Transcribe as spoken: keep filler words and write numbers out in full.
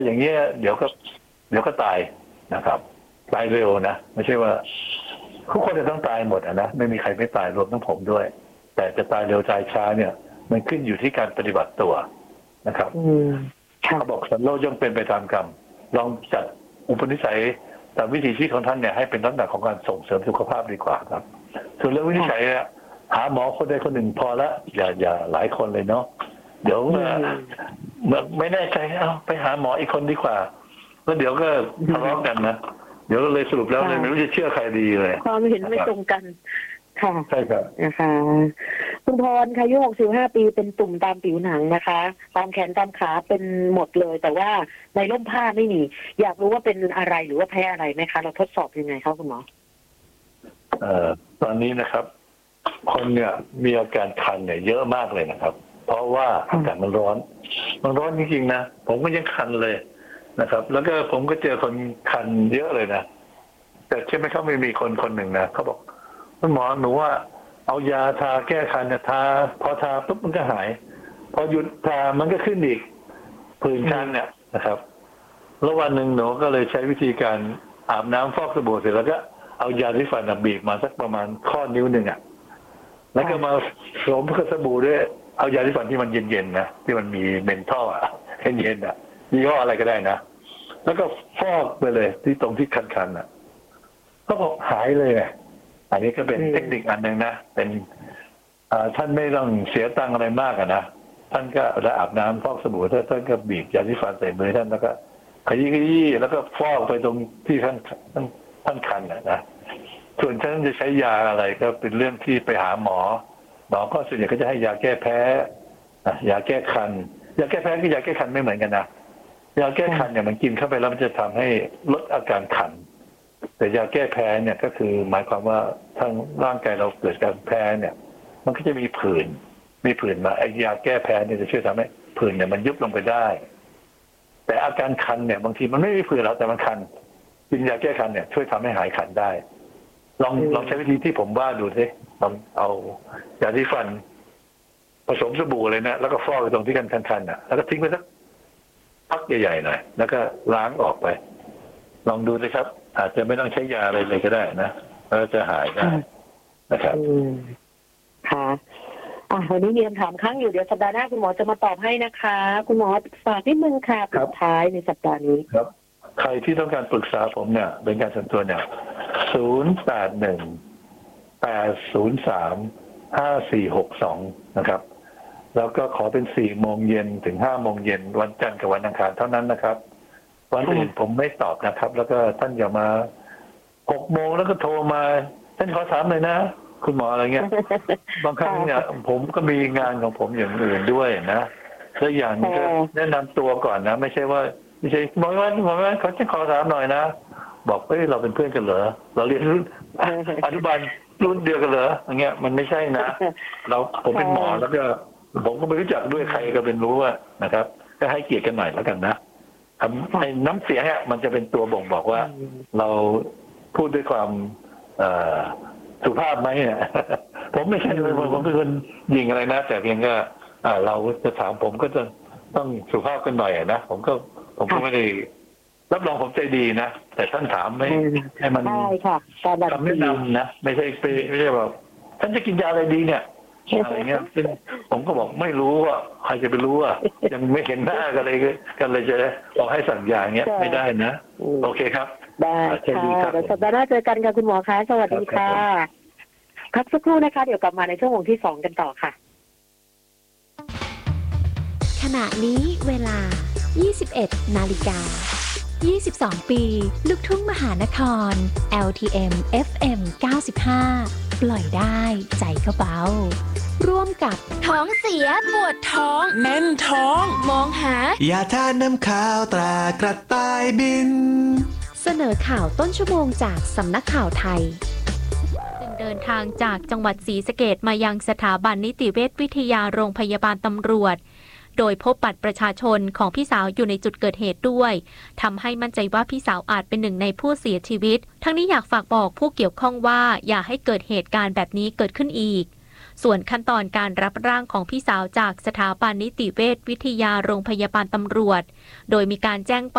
อย่างเงี้ยเดี๋ยวก็เดี๋ยวก็ตายนะครับตายเร็วนะไม่ใช่ว่าทุกคนจะต้องตายหมดนะไม่มีใครไม่ตายรวมทั้งผมด้วยแต่จะตายเร็วตายช้าเนี่ยมันขึ้นอยู่ที่การปฏิบัติตัวนะครับเขาบอกสันโลกย่อมเป็นไปตามกรรมลองจัดอุปนิสัยตามวิถีชีวิตของท่านเนี่ยให้เป็นลักษณะของการส่งเสริมสุขภาพดีกว่าครับส่วนเรื่องวินิจฉัยหาหมอคนใดคนหนึ่งพอละอย่าอย่าหลายคนเลยเนาะเดี๋ยวเมื่อไม่แน่ใจเอาไปหาหมออีกคนดีกว่าแล้วเดี๋ยวก็ทะเลาะกันนะเดี๋ยวเลยสรุปแล้วเลยไม่รู้จะเชื่อใครดีเลยความเห็นไม่ตรงกันค่ะใช่ครับนะคะคุณพรค่ะอายุหกสิบห้าปีเป็นตุ่มตามผิวหนังนะคะตามแขนตามขาเป็นหมดเลยแต่ว่าในร่มผ้าไม่มีอยากรู้ว่าเป็นอะไรหรือว่าแพ้อะไรไหมคะเราทดสอบยังไงคะคุณหมอเอ่อตอนนี้นะครับคนเนี่ยมีอาการคันเนี่ยเยอะมากเลยนะครับเพราะว่าอากาศมันร้อนมันร้อนจริงๆนะผมก็ยังคันเลยนะครับแล้วก็ผมก็เจอคนคันเยอะเลยนะแต่ใช่ไหมเขาไม่มีคนคนหนึ่งนะเขาบอกคุณหมอหนูว่าเอายาทาแก้คันเนี่ยทาพอทาปุ๊บมันก็หายพอหยุดทามันก็ขึ้นอีกผื่นคันเนี่ยนะครับแล้ววันหนึ่งหนูก็เลยใช้วิธีการอาบน้ำฟอกสบู่เสร็จแล้วก็เอายาที่ฟันบีบมาสักประมาณข้อนิ้วหนึ่งอ่ะแล้วก็มาสวมกับสบู่ด้วยเอายาที่ฟันที่มันเย็นๆนะที่มันมีเมนทอลอ่ะเย็นๆอ่ะยี่ห้ออะไรก็ได้นะแล้วก็ฟอกไปเลยที่ตรงที่คันๆอ่ะก็บอกหายเลยไงอันนี้ก็เป็นเทคนิคอันหนึ่งนะเป็นท่านไม่ต้องเสียตังค์อะไรมากอะนะท่านก็ได้อาบน้ำฟอกสบู่ท่านก็บีบยาที่ฟันใส่มือท่านแล้วก็ขยี้ขยี้แล้วก็ฟอกไปตรงที่ท่านท่านท่านคันนะนะส่วนท่านจะใช้ยาอะไรก็เป็นเรื่องที่ไปหาหมอหมอก็ส่วนใหญ่ก็จะให้ยาแก้แพ้ยาแก้คันยาแก้แพ้กับยาแก้คันไม่เหมือนกันนะยาแก้คันเนี่ยมันกินเข้าไปแล้วมันจะทำให้ลดอาการคันแต่ยาแก้แพ้เนี่ยก็คือหมายความว่าทางร่างกายเราเกิดการแพ้เนี่ยมันก็จะมีผื่นมีผื่นมาไอ้ยาแก้แพ้เนี่ยจะช่วยทำให้ผื่นเนี่ยมันยุบลงไปได้แต่อาการคันเนี่ยบางทีมันไม่มีผื่นแล้วแต่มันคันกินยาแก้คันเนี่ยช่วยทำให้หายคันได้ลองลองใช้วิธีที่ผมว่าดูสิลองเอายาที่ฟันผสมสบู่เลยนะแล้วก็ฟอกไปตรงที่คันๆน่ะแล้วก็ทิ้งไว้สักพักใหญ่ๆหน่อยแล้วก็ล้างออกไปลองดูสิครับอาจจะไม่ต้องใช้ยาอะไรเลยก็ได้นะแล้วจะหายได้นะครับค่ะอ่ะวันนี้มีคำถามค้างอยู่เดี๋ยวสัปดาห์หน้าคุณหมอจะมาตอบให้นะคะคุณหมอฝากนิดนึงค่ะสุดท้ายในสัปดาห์นี้ครับใครที่ต้องการปรึกษาผมเนี่ยเป็นการส่วนตัวเนี่ยศูนย์แปดหนึ่งแปดศูนย์สามห้าสี่หกสองนะครับแล้วก็ขอเป็นสี่โมงเย็นถึงห้าโมงเย็นวันจันทร์กับวันอังคารเท่านั้นนะครับวันอื่นผมไม่ตอบนะครับแล้วก็ท่านอย่ามาหกโมงแล้วก็โทรมาท่านขอถามเลยนะคุณหมออะไรเงี้ยบางครั้งเนี่ยผมก็มีงานของผมอย่างอื่นด้วยนะแล้วอย่างนี้ก็แนะนำตัวก่อนนะไม่ใช่ว่าไม่ใช่หมอวันหมอวันเขาจะขอถามหน่อยนะบอกเอ้ยเราเป็นเพื่อนกันเหรอเราเรียนอนุบาลรุ่นเดียวกันเหรออย่างเงี้ยมันไม่ใช่นะเราผมเป็นหมอแล้วก็ผมก็ไม่รู้จักด้วยใครก็เป็นรู้ว่านะครับก็ให้เกียรติกันหน่อยแล้วกันนะในน้ำเสียงเนี่ยมันจะเป็นตัวบ่งบอกว่าเราพูดด้วยความสุภาพไหมเนี่ยผมไม่ใช่ผมผมเป็นคนยิงอะไรนะแต่เพียงก็เราจะถามผมก็จะต้องสุภาพกันหน่อยนะผมก็ผมก็ไม่ได้รับรองผมใจดีนะแต่ท่านถามไม่ให้มันคำแนะนำนะไม่ใช่ไม่ใช่แบบท่านจะกินยาอะไรดีเนี่ยอะไรเงี้ยซึ่งผมก็บอกไม่รู้ว่าใครจะไปรู้อ่ะยังไม่เห็นหน้ากันเลยกันเลยจะบอกให้สั่งยาเงี้ยไม่ได้นะโอเคครับได้ค่ะเดี๋ยวสัปดาห์หน้าเจอกันค่ะคุณหมอคะสวัสดีค่ะพักสักครู่นะคะเดี๋ยวกลับมาในช่วงวงที่สองกันต่อค่ะขณะนี้เวลา ยี่สิบเอ็ดนาฬิกายี่สิบสอง ปีลูกทุ่งมหานคร แอล ที เอ็ม เอฟ เอ็ม เก้าสิบห้า ปล่อยได้ใจก็เบาร่วมกับท้องเสียปวดท้องแน่นท้องมองหายาทาน้ำขาวตรากระต่ายบินเสนอข่าวต้นชั่วโมงจากสำนักข่าวไทยเดินทางจากจังหวัดศรีสะเกษมายังสถาบันนิติเวชวิทยาโรงพยาบาลตำรวจโดยพบบัตรประชาชนของพี่สาวอยู่ในจุดเกิดเหตุด้วยทำให้มั่นใจว่าพี่สาวอาจเป็นหนึ่งในผู้เสียชีวิตทั้งนี้อยากฝากบอกผู้เกี่ยวข้องว่าอย่าให้เกิดเหตุการณ์แบบนี้เกิดขึ้นอีกส่วนขั้นตอนการรับร่างของพี่สาวจากสถาบันนิติเวชวิทยาโรงพยาบาลตำรวจโดยมีการแจ้ง